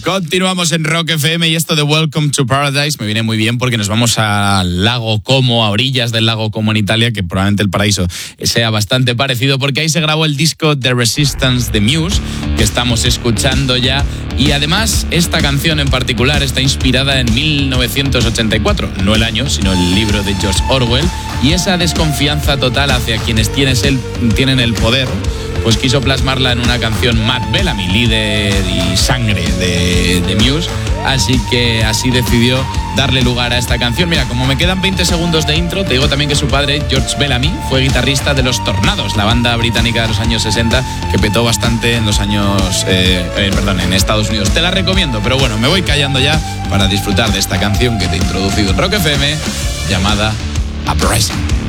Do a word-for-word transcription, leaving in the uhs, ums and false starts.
Continuamos en Rock F M y esto de Welcome to Paradise me viene muy bien porque nos vamos al lago Como, a orillas del lago Como en Italia, que probablemente el paraíso sea bastante parecido, porque ahí se grabó el disco The Resistance de Muse, que estamos escuchando ya. Y además, esta canción en particular está inspirada en mil novecientos ochenta y cuatro, no el año, sino el libro de George Orwell, y esa desconfianza total hacia quienes tienes el, tienen el poder, pues quiso plasmarla en una canción Matt Bellamy, líder y sangre de, de Muse, así que así decidió darle lugar a esta canción. Mira, como me quedan veinte segundos de intro, te digo también que su padre, George Bellamy, fue guitarrista de Los Tornados, la banda británica de los años sesenta, que petó bastante en los años, eh, eh, perdón, en Estados Unidos. Te la recomiendo, pero bueno, me voy callando ya para disfrutar de esta canción que te he introducido en Rock F M, llamada Uprising.